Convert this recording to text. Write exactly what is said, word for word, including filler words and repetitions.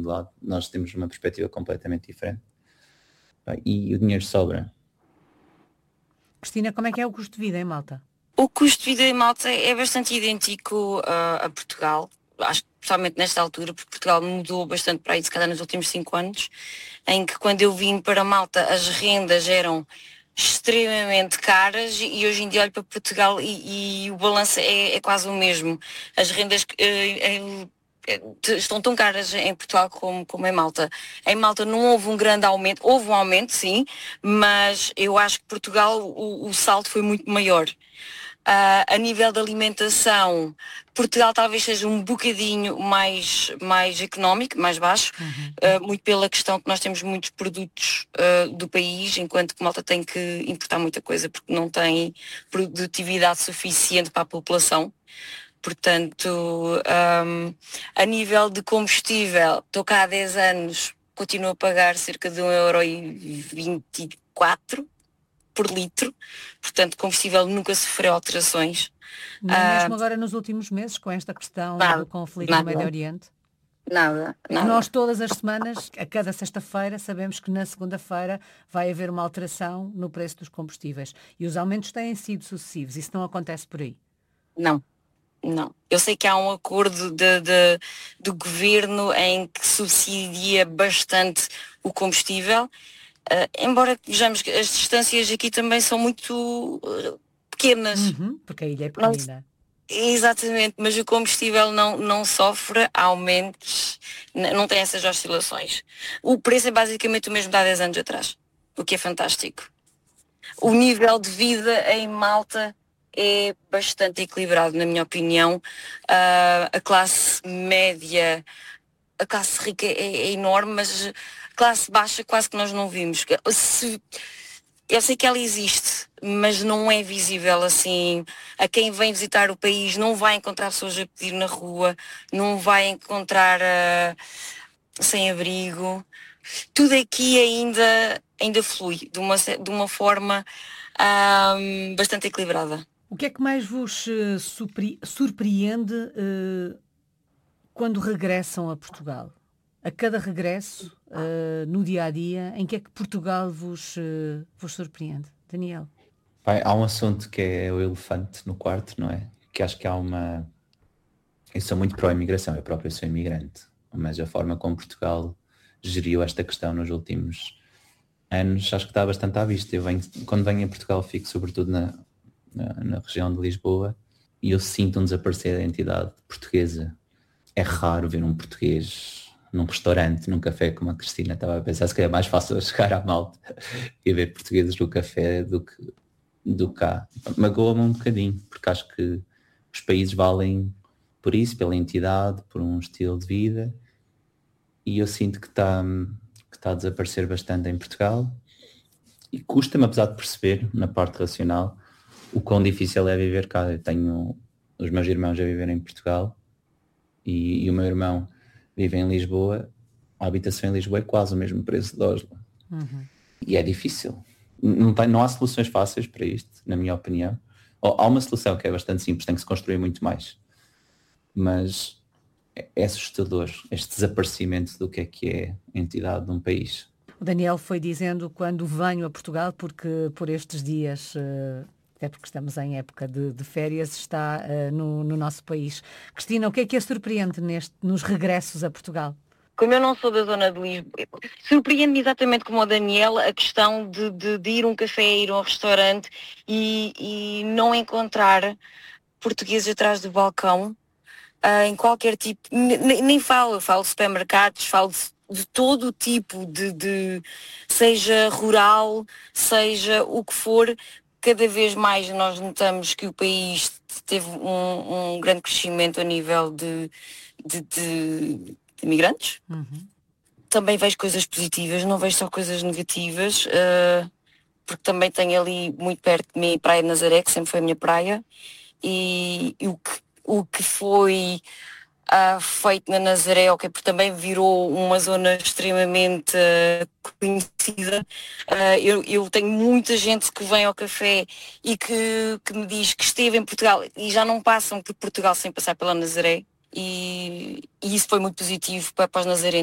de lado. Nós temos uma perspectiva completamente diferente. E o dinheiro sobra. Cristina, como é que é o custo de vida em Malta? O custo de vida em Malta é bastante idêntico uh, a Portugal. Acho que especialmente nesta altura, porque Portugal mudou bastante para aí, se calhar nos últimos cinco anos, em que quando eu vim para Malta as rendas eram extremamente caras e hoje em dia olho para Portugal e, e o balanço é, é quase o mesmo. As rendas uh, uh, estão tão caras em Portugal como, como em Malta. Em Malta não houve um grande aumento, houve um aumento sim, mas eu acho que Portugal o, o salto foi muito maior. Uh, a nível de alimentação, Portugal talvez seja um bocadinho mais, mais económico, mais baixo, uhum. uh, muito pela questão que nós temos muitos produtos uh, do país, enquanto que Malta tem que importar muita coisa porque não tem produtividade suficiente para a população. Portanto, um, a nível de combustível, estou cá há dez anos, continuo a pagar cerca de um euro e vinte e quatro por litro, portanto combustível nunca sofreu alterações. Nem uh, mesmo agora nos últimos meses, com esta questão nada, do conflito nada, no Médio Oriente? Nada, nada. Nós todas as semanas, a cada sexta-feira, sabemos que na segunda-feira vai haver uma alteração no preço dos combustíveis. E os aumentos têm sido sucessivos. Isso não acontece por aí? Não. Não. Eu sei que há um acordo de, de, do governo em que subsidia bastante o combustível, uh, embora vejamos que as distâncias aqui também são muito uh, pequenas. Uhum, porque a ilha é pequenina. Exatamente, mas o combustível não, não sofre aumentos, não tem essas oscilações. O preço é basicamente o mesmo de há dez anos atrás, o que é fantástico. O nível de vida em Malta é bastante equilibrado, na minha opinião. Uh, a classe média, a classe rica é, é enorme, mas a classe baixa quase que nós não vimos. Se, eu sei que ela existe, mas não é visível assim. A quem vem visitar o país não vai encontrar pessoas a pedir na rua, não vai encontrar uh, sem-abrigo. Tudo aqui ainda, ainda flui de uma, de uma forma uh, bastante equilibrada. O que é que mais vos uh, surpre- surpreende uh, quando regressam a Portugal? A cada regresso, uh, no dia-a-dia, em que é que Portugal vos, uh, vos surpreende? Daniel? Pai, há um assunto que é o elefante no quarto, não é? Que acho que há uma... Eu sou muito pró-imigração, eu próprio sou imigrante, mas a forma como Portugal geriu esta questão nos últimos anos, acho que está bastante à vista. Eu venho, quando venho a Portugal, fico sobretudo na, na, na região de Lisboa e eu sinto um desaparecer da identidade portuguesa. É raro ver um português num restaurante, num café, como a Cristina estava a pensar, se calhar é mais fácil chegar à Malta e ver portugueses no café do que do cá. Magoa-me um bocadinho, porque acho que os países valem por isso, pela entidade, por um estilo de vida, e eu sinto que está que está a desaparecer bastante em Portugal, e custa-me, apesar de perceber, na parte racional, o quão difícil é viver cá. Eu tenho os meus irmãos a viver em Portugal, e, e o meu irmão vive em Lisboa. A habitação em Lisboa é quase o mesmo preço de Oslo. Uhum. E é difícil. Não, tem, não há soluções fáceis para isto, na minha opinião. Ou, há uma solução que é bastante simples, tem que se construir muito mais. Mas é, é assustador este desaparecimento do que é que é a entidade de um país. O Daniel foi dizendo quando venho a Portugal, porque por estes dias... Uh... até porque estamos em época de, de férias, está uh, no, no nosso país. Cristina, o que é que a surpreende neste, nos regressos a Portugal? Como eu não sou da zona de Lisboa, surpreende-me exatamente como o Daniel a questão de, de, de ir a um café, ir a um restaurante e, e não encontrar portugueses atrás do balcão, uh, em qualquer tipo, nem, nem falo, eu falo de supermercados, falo de, de todo o tipo, de, de, seja rural, seja o que for. Cada vez mais nós notamos que o país teve um, um grande crescimento a nível de, de, de, de imigrantes. Uhum. Também vejo coisas positivas, não vejo só coisas negativas, uh, porque também tenho ali muito perto de mim a Praia de Nazaré, que sempre foi a minha praia, e, e o, que, o que foi uh, feito na Nazaré, okay, porque também virou uma zona extremamente uh, conhecida. Uh, eu, eu tenho muita gente que vem ao café e que, que me diz que esteve em Portugal e já não passam por Portugal sem passar pela Nazaré, e, e isso foi muito positivo para, para os nazarenos.